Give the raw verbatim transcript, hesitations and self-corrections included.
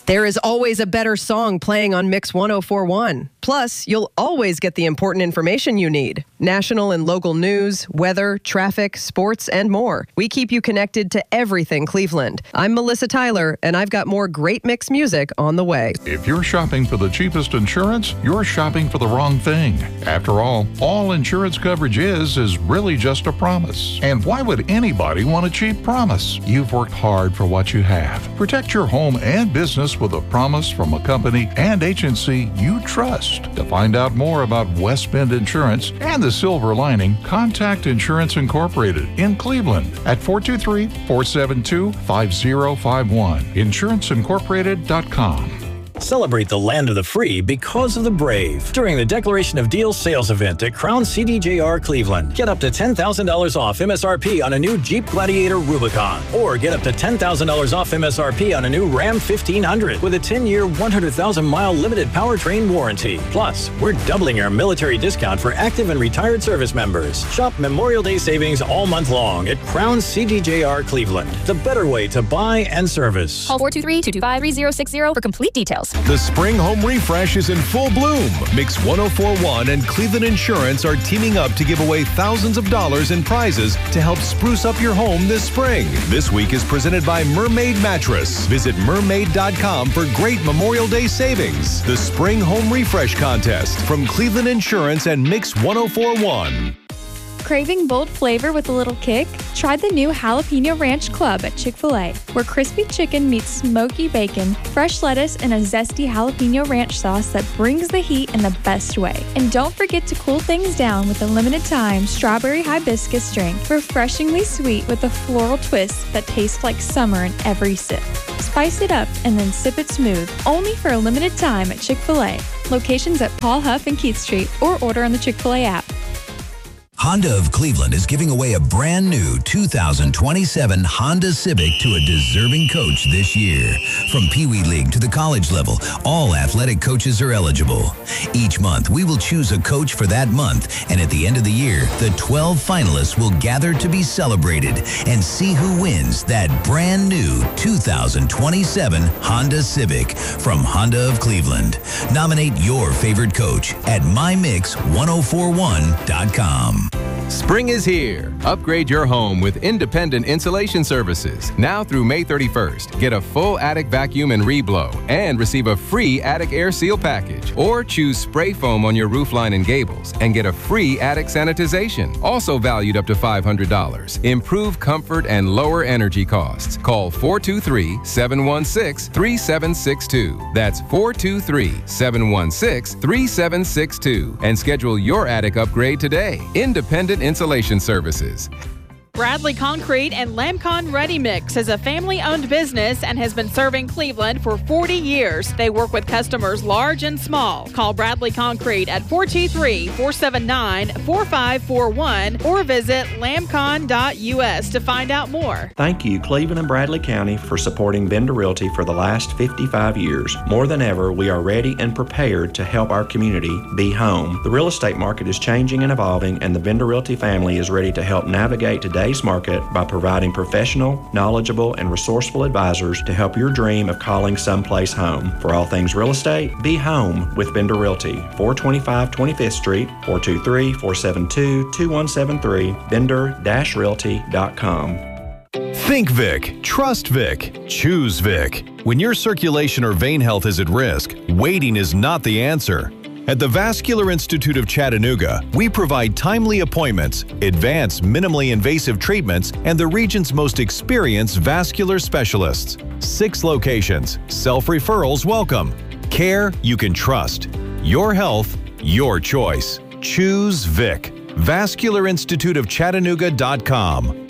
There is always a better song playing on Mix one oh four point one. Plus, you'll always get the important information you need. National and local news, weather, traffic, sports, and more. We keep you connected to everything Cleveland. I'm Melissa Tyler, and I've got more great Mix music on the way. If you're shopping for the cheapest insurance, you're shopping for the wrong thing. After all, all insurance coverage is, is really just a promise. And why would anybody want a cheap promise? You've worked hard for what you have. Protect your home and business with a promise from a company and agency you trust. To find out more about West Bend Insurance and the silver lining, contact Insurance Incorporated in Cleveland at four two three, four seven two, five zero five one. insurance incorporated dot com. Celebrate the land of the free because of the brave during the Declaration of Deals sales event at Crown C D J R Cleveland. Get up to ten thousand dollars off M S R P on a new Jeep Gladiator Rubicon, or get up to ten thousand dollars off M S R P on a new Ram fifteen hundred with a ten-year, one hundred thousand mile limited powertrain warranty. Plus, we're doubling our military discount for active and retired service members. Shop Memorial Day savings all month long at Crown C D J R Cleveland, the better way to buy and service. Call four two three, two two five, three zero six zero for complete details. The spring home refresh is in full bloom. Mix one oh four point one and Cleveland Insurance are teaming up to give away thousands of dollars in prizes to help spruce up your home this spring. This week is presented by Mermaid Mattress. Visit mermaid dot com for great Memorial Day savings. The spring home refresh contest from Cleveland Insurance and Mix one oh four point one. Craving bold flavor with a little kick? Try the new Jalapeno Ranch Club at Chick-fil-A, where crispy chicken meets smoky bacon, fresh lettuce, and a zesty jalapeno ranch sauce that brings the heat in the best way. And don't forget to cool things down with a limited-time strawberry hibiscus drink, refreshingly sweet with a floral twist that tastes like summer in every sip. Spice it up and then sip it smooth, only for a limited time at Chick-fil-A. Locations at Paul Huff and Keith Street, or order on the Chick-fil-A app. Honda of Cleveland is giving away a brand new two thousand twenty-seven Honda Civic to a deserving coach this year. From Pee Wee League to the college level, all athletic coaches are eligible. Each month, we will choose a coach for that month, and at the end of the year, the twelve finalists will gather to be celebrated and see who wins that brand new two thousand twenty-seven Honda Civic from Honda of Cleveland. Nominate your favorite coach at my mix one oh four one dot com. Spring is here. Upgrade your home with independent insulation services. Now through May thirty-first, get a full attic vacuum and reblow and receive a free attic air seal package. Or choose spray foam on your roofline and gables and get a free attic sanitization, also valued up to five hundred dollars. Improve comfort and lower energy costs. Call four two three, seven one six, three seven six two. That's four two three, seven one six, three seven six two and schedule your attic upgrade today. Independent Insulation Services. Bradley Concrete and Lamcon Ready Mix is a family-owned business and has been serving Cleveland for forty years. They work with customers large and small. Call Bradley Concrete at four two three, four seven nine, four five four one or visit lamcon dot U S to find out more. Thank you, Cleveland and Bradley County, for supporting Bender Realty for the last fifty-five years. More than ever, we are ready and prepared to help our community be home. The real estate market is changing and evolving, and the Bender Realty family is ready to help navigate today's market by providing professional, knowledgeable, and resourceful advisors to help your dream of calling someplace home. For all things real estate, be home with Bender Realty, four twenty-five twenty-fifth Street, four two three, four seven two, two one seven three, bender dash realty dot com. Think Vic. Trust Vic. Choose Vic. When your circulation or vein health is at risk, waiting is not the answer. At the Vascular Institute of Chattanooga, we provide timely appointments, advanced minimally invasive treatments, and the region's most experienced vascular specialists. Six locations. Self-referrals welcome. Care you can trust. Your health, your choice. Choose Vic. vascular institute of chattanooga dot com.